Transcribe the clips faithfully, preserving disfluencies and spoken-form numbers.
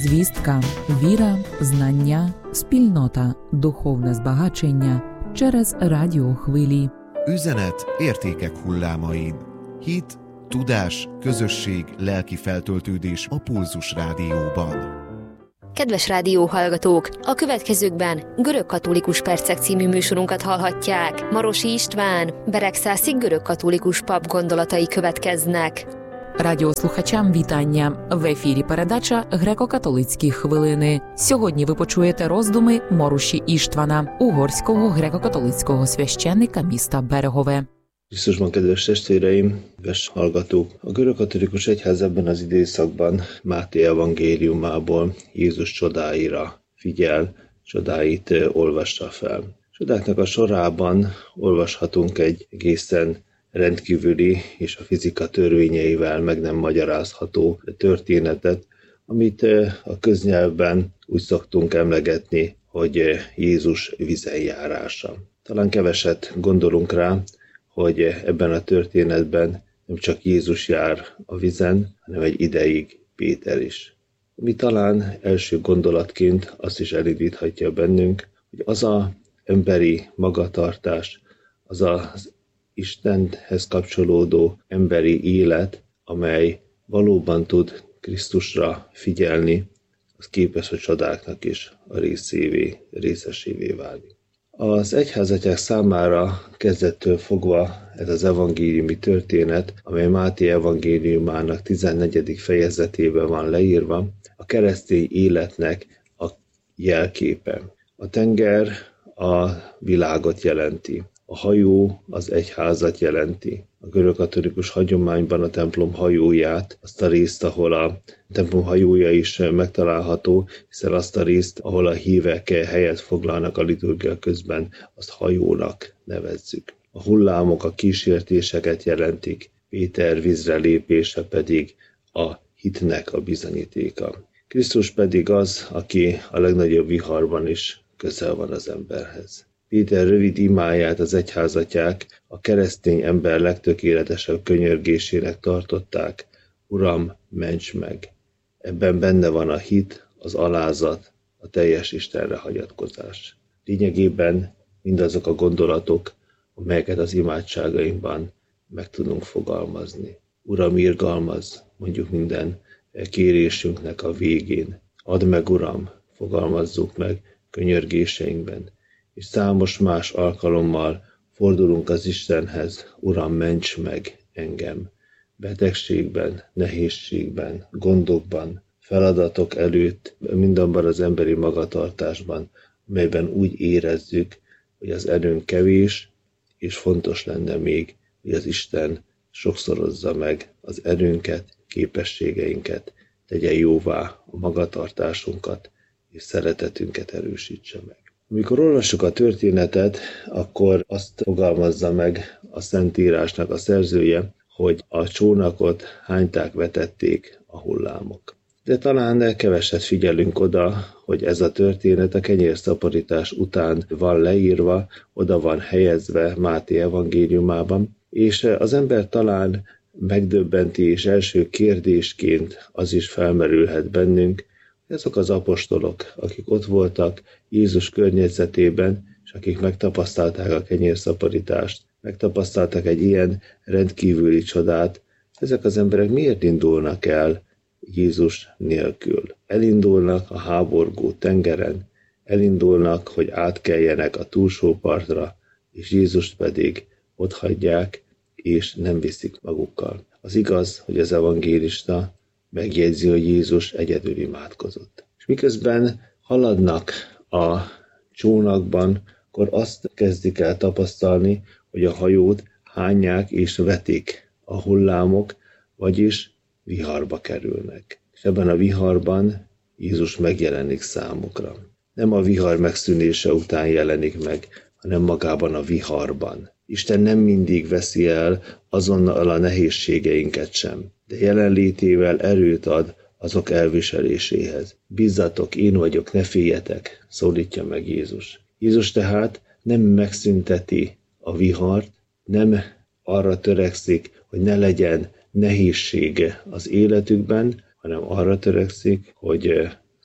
звістка, віра, знання, спільнота, духовне збагачення через радіохвилі. Üzenet értékek hullámain. Hit, tudás, közösség, lelki feltöltődés a Pulzus Rádióban. Kedves rádióhallgatók, a következőkben Görögkatolikus Percek című műsorunkat hallhatják. Marosi István, Beregszászi görögkatolikus pap gondolatai következnek. Радіослухачам вітання! В ефірі передача «Греко-католицькі хвилини». Сьогодні ви почуєте роздуми Маруші Istvana, угорського греко-католицького священника міста Берегове. Krisztusban, kedves testvéreim, kedves hallgatók! A görögkatolikus egyház ebben az időszakban Máté evangéliumából Jézus csodáira figyel, csodáit olvassa fel. Csodáknak a sorában olvashatunk egy egészen rendkívüli és a fizika törvényeivel meg nem magyarázható történetet, amit a köznyelvben úgy szoktunk emlegetni, hogy Jézus vízen járása. Talán keveset gondolunk rá, hogy ebben a történetben nem csak Jézus jár a vízen, hanem egy ideig Péter is. Mi talán első gondolatként azt is elindíthatja bennünk, hogy az az emberi magatartás, az az Istenhez kapcsolódó emberi élet, amely valóban tud Krisztusra figyelni, az képes a csodáknak is a részévé, részesévé válni. Az egyházatják számára kezdettől fogva ez az evangéliumi történet, amely Máté evangéliumának tizennegyedik fejezetében van leírva, a keresztény életnek a jelképe. A tenger a világot jelenti. A hajó az egyházat jelenti. A görögkatolikus hagyományban a templom hajóját, azt a részt, ahol a templom hajója is megtalálható, hiszen azt a részt, ahol a hívek helyet foglalnak a liturgia közben, azt hajónak nevezzük. A hullámok a kísértéseket jelentik, Péter vízre lépése pedig a hitnek a bizonyítéka. Krisztus pedig az, aki a legnagyobb viharban is közel van az emberhez. Péter rövid imáját az egyházatják a keresztény ember legtökéletesebb könyörgésének tartották: Uram, ments meg! Ebben benne van a hit, az alázat, a teljes Istenre hagyatkozás. Lényegében mindazok a gondolatok, amelyeket az imádságainkban meg tudunk fogalmazni. Uram, irgalmazz, mondjuk minden kérésünknek a végén. Add meg, Uram, fogalmazzuk meg könyörgéseinkben. És számos más alkalommal fordulunk az Istenhez: Uram, ments meg engem! Betegségben, nehézségben, gondokban, feladatok előtt, mindabban az emberi magatartásban, melyben úgy érezzük, hogy az erőnk kevés, és fontos lenne még, hogy az Isten sokszorozza meg az erőnket, képességeinket, tegye jóvá a magatartásunkat, és szeretetünket erősítse meg. Amikor olvassuk a történetet, akkor azt fogalmazza meg a Szentírásnak a szerzője, hogy a csónakot hányták, vetették a hullámok. De talán keveset figyelünk oda, hogy ez a történet a kenyérszaporítás után van leírva, oda van helyezve Máté evangéliumában, és az ember talán megdöbbenti, és első kérdésként az is felmerülhet bennünk, azok az apostolok, akik ott voltak Jézus környezetében, és akik megtapasztalták a kenyérszaporítást, megtapasztalták egy ilyen rendkívüli csodát, ezek az emberek miért indulnak el Jézus nélkül? Elindulnak a háborgó tengeren, elindulnak, hogy átkeljenek a túlsó partra, és Jézust pedig otthagyják, és nem viszik magukkal. Az igaz, hogy az evangélista megjegyzi, hogy Jézus egyedül imádkozott. És miközben haladnak a csónakban, akkor azt kezdik el tapasztalni, hogy a hajót hányják és vetik a hullámok, vagyis viharba kerülnek. És ebben a viharban Jézus megjelenik számukra. Nem a vihar megszűnése után jelenik meg, hanem magában a viharban. Isten nem mindig veszi el azonnal a nehézségeinket sem, de jelenlétével erőt ad azok elviseléséhez. Bízzatok, én vagyok, ne féljetek, szólítja meg Jézus. Jézus tehát nem megszünteti a vihart, nem arra törekszik, hogy ne legyen nehézsége az életükben, hanem arra törekszik, hogy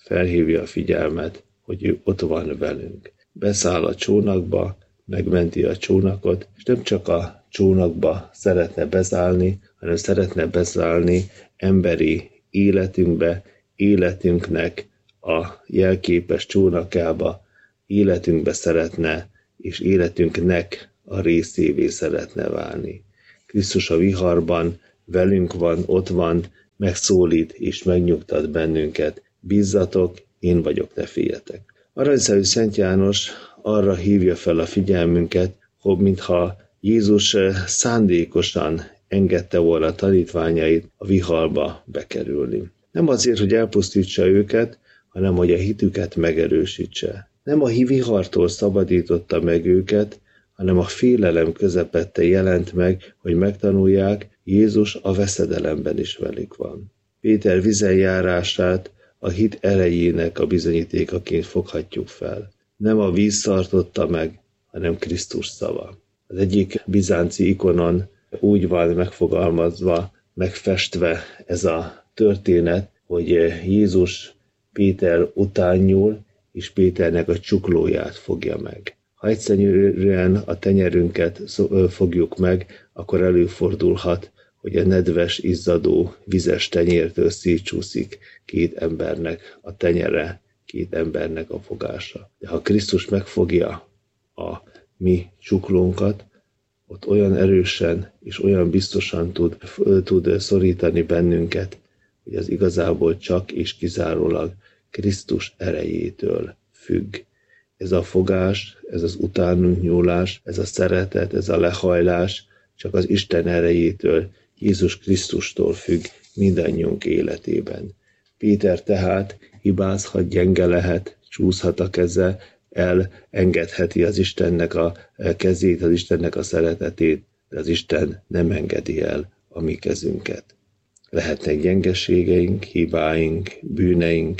felhívja a figyelmet, hogy ő ott van velünk. Beszáll a csónakba, megmenti a csónakot, és nem csak a csónakba szeretne beszállni, hanem szeretne beszállni emberi életünkbe, életünknek a jelképes csónakába, életünkbe szeretne, és életünknek a részévé szeretne válni. Krisztus a viharban velünk van, ott van, megszólít és megnyugtat bennünket. Bízzatok, én vagyok, ne féljetek. Aranyszerű Szent János arra hívja fel a figyelmünket, hogy mintha Jézus szándékosan engedte volna a tanítványait a viharba bekerülni. Nem azért, hogy elpusztítsa őket, hanem hogy a hitüket megerősítse. Nem a vihartól szabadította meg őket, hanem a félelem közepette jelent meg, hogy megtanulják, Jézus a veszedelemben is velük van. Péter vizen járását a hit erejének a bizonyítékaként foghatjuk fel. Nem a víz tartotta meg, hanem Krisztus szava. Az egyik bizánci ikonon úgy van megfogalmazva, megfestve ez a történet, hogy Jézus Péter után nyúl, és Péternek a csuklóját fogja meg. Ha egyszerűen a tenyerünket fogjuk meg, akkor előfordulhat, hogy a nedves, izzadó, vizes tenyértől szétcsúszik két embernek a tenyere, két embernek a fogása. De ha Krisztus megfogja a mi csuklónkat, ott olyan erősen és olyan biztosan tud, tud szorítani bennünket, hogy az igazából csak és kizárólag Krisztus erejétől függ. Ez a fogás, ez az utánunk nyúlás, ez a szeretet, ez a lehajlás csak az Isten erejétől, Jézus Krisztustól függ mindannyiunk életében. Péter tehát hibázhat, gyenge lehet, csúszhat a keze, elengedheti az Istennek a kezét, az Istennek a szeretetét, de az Isten nem engedi el a mi kezünket. Lehetnek gyengeségeink, hibáink, bűneink,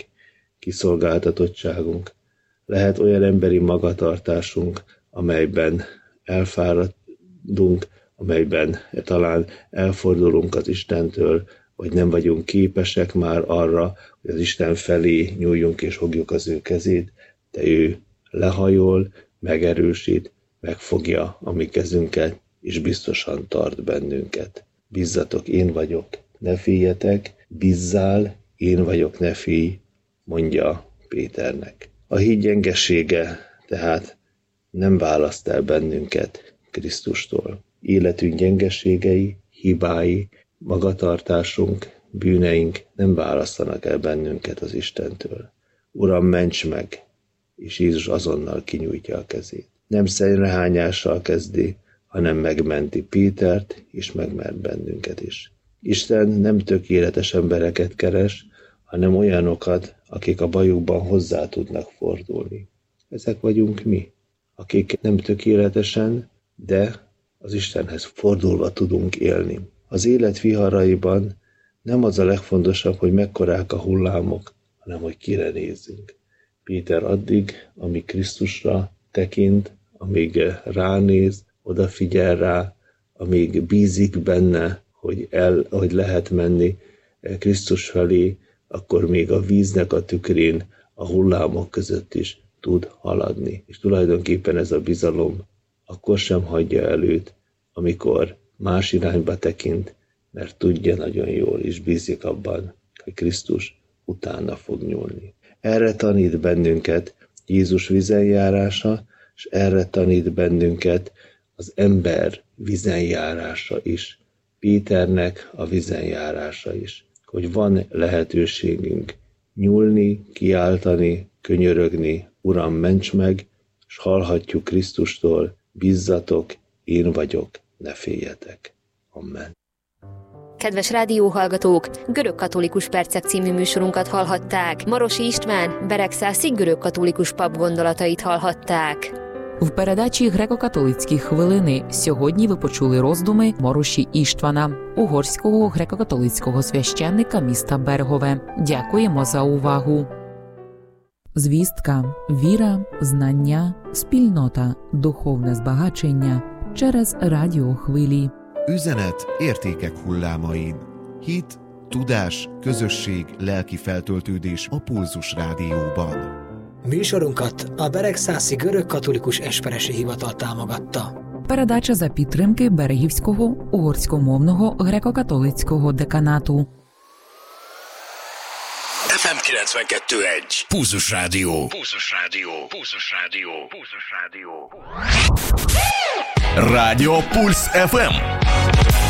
kiszolgáltatottságunk, lehet olyan emberi magatartásunk, amelyben elfáradunk, amelyben talán elfordulunk az Istentől, vagy nem vagyunk képesek már arra, hogy az Isten felé nyúljunk és fogjuk az ő kezét, de ő lehajol, megerősít, megfogja a mi kezünket, és biztosan tart bennünket. Bízzatok, én vagyok, ne féljetek, bízzál, én vagyok, ne félj, mondja Péternek. A hit gyengesége tehát nem választ el bennünket Krisztustól. Életünk gyengeségei, hibái, magatartásunk, bűneink nem választanak el bennünket az Istentől. Uram, ments meg! És Jézus azonnal kinyújtja a kezét. Nem szemrehányással kezdi, hanem megmenti Pétert, és megment bennünket is. Isten nem tökéletes embereket keres, hanem olyanokat, akik a bajukban hozzá tudnak fordulni. Ezek vagyunk mi, akik nem tökéletesen, de az Istenhez fordulva tudunk élni. Az élet viharaiban nem az a legfontosabb, hogy mekkorák a hullámok, hanem hogy kire nézzünk. Péter addig, amíg Krisztusra tekint, amíg ránéz, odafigyel rá, amíg bízik benne, hogy, el, hogy lehet menni Krisztus felé, akkor még a víznek a tükrén, a hullámok között is tud haladni. És tulajdonképpen ez a bizalom akkor sem hagyja el őt, amikor más irányba tekint, mert tudja nagyon jól, és bízik abban, hogy Krisztus utána fog nyúlni. Erre tanít bennünket Jézus vizenjárása, és erre tanít bennünket az ember vizenjárása is, Péternek a vizenjárása is, hogy van lehetőségünk nyúlni, kiáltani, könyörögni, Uram, ments meg, és hallhatjuk Krisztustól, bízzatok, én vagyok, ne féljetek. Amen. Kedves rádióhallgatók, Görögkatolikus Percek című műsorunkat hallhatták. Marosi István, Beregszászi görögkatolikus pap gondolatait hallhatták. В передачі «Греко-католицькі хвилини» сьогодні ви почули роздуми Моруші Іштвана, угорського греко-католицького священника міста Бергове. Дякуємо за увагу. Звістка, віра, знання, спільнота, духовне збагачення через радіохвилі. Üzenet értékek hullámain. Hit, tudás, közösség, lelki feltöltődés a Pulzus Rádióban. Műsorunkat a Beregszászi Görög-Katolikus Esperesi Hivatal támogatta. Передача за підтримки Берегівського угорськомовного греко-католицького деканату. еф ем kilencvenkettő egy. Pulzus Rádió. Pulzus Rádió. Pulzus Rádió. Pulzus Rádió. Rádió Puls ef em.